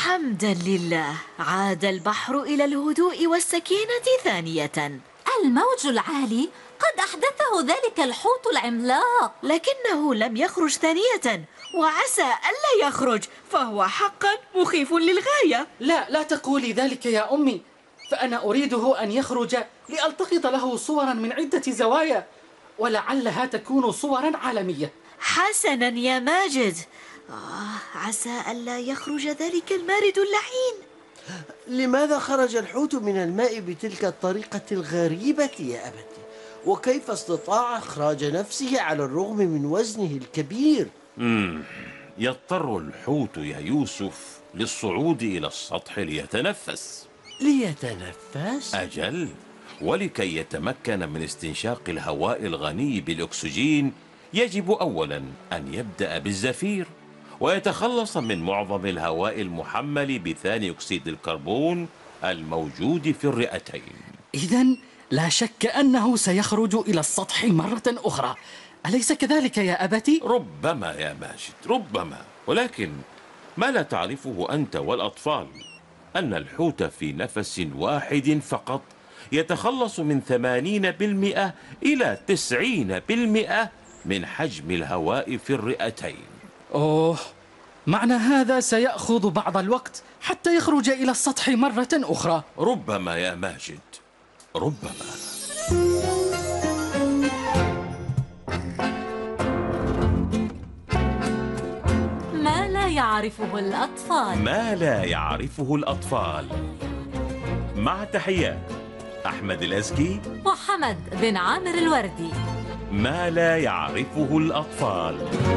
حمدا لله، عاد البحر إلى الهدوء والسكينة ثانية. الموج العالي قد أحدثه ذلك الحوت العملاق، لكنه لم يخرج ثانية، وعسى ألا يخرج، فهو حقا مخيف للغاية. لا تقولي ذلك يا أمي، فأنا أريده أن يخرج لألتقط له صورا من عدة زوايا، ولعلها تكون صورا عالمية. حسنا يا ماجد، عسى ألا يخرج ذلك المارد اللعين. لماذا خرج الحوت من الماء بتلك الطريقة الغريبة يا أبتي؟ وكيف استطاع إخراج نفسه على الرغم من وزنه الكبير؟ يضطر الحوت يا يوسف للصعود إلى السطح ليتنفس. ليتنفس؟ أجل، ولكي يتمكن من استنشاق الهواء الغني بالأكسجين يجب أولا أن يبدأ بالزفير، ويتخلص من معظم الهواء المحمل بثاني أكسيد الكربون الموجود في الرئتين. إذن لا شك أنه سيخرج إلى السطح مرة أخرى، أليس كذلك يا أبتي؟ ربما يا ماجد، ربما، ولكن ما لا تعرفه أنت والأطفال أن الحوت في نفس واحد فقط يتخلص من 80% إلى 90% من حجم الهواء في الرئتين. أوه، معنى هذا سيأخذ بعض الوقت حتى يخرج إلى السطح مرة أخرى. ربما يا ماجد، ربما. ما لا يعرفه الأطفال. ما لا يعرفه الأطفال. مع تحيات أحمد الأزكي وحمد بن عامر الوردي. ما لا يعرفه الأطفال.